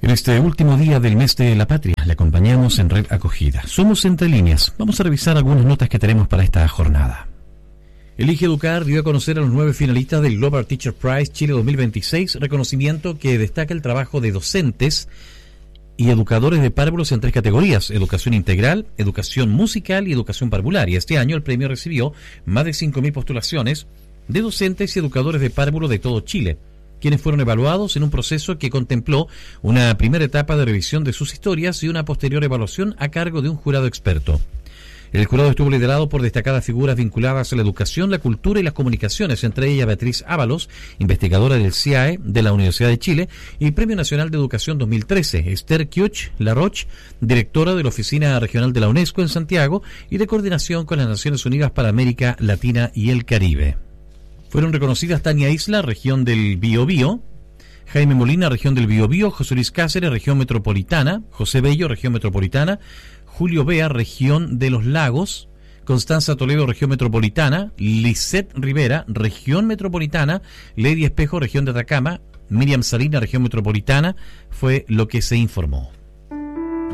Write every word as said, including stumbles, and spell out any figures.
En este último día del mes de la patria, le acompañamos en Red Acogida. Somos Entre Líneas. Vamos a revisar algunas notas que tenemos para esta jornada. Elige Educar dio a conocer a los nueve finalistas del Global Teacher Prize Chile dos mil veintiséis, reconocimiento que destaca el trabajo de docentes y educadores de párvulos en tres categorías: educación integral, educación musical y educación parvularia. Este año el premio recibió más de cinco mil postulaciones de docentes y educadores de párvulo de todo Chile, quienes fueron evaluados en un proceso que contempló una primera etapa de revisión de sus historias y una posterior evaluación a cargo de un jurado experto. El jurado estuvo liderado por destacadas figuras vinculadas a la educación, la cultura y las comunicaciones, entre ellas Beatriz Ábalos, investigadora del C I A E de la Universidad de Chile y Premio Nacional de Educación dos mil trece, Esther Kiuch Laroche, directora de la Oficina Regional de la UNESCO en Santiago y de coordinación con las Naciones Unidas para América Latina y el Caribe. Fueron reconocidas Tania Isla, región del Biobío, Jaime Molina, región del Biobío, José Luis Cáceres, región metropolitana, José Bello, región metropolitana, Julio Bea, región de los Lagos, Constanza Toledo, región metropolitana, Lisette Rivera, región metropolitana, Lady Espejo, región de Atacama, Miriam Salina, región metropolitana, fue lo que se informó.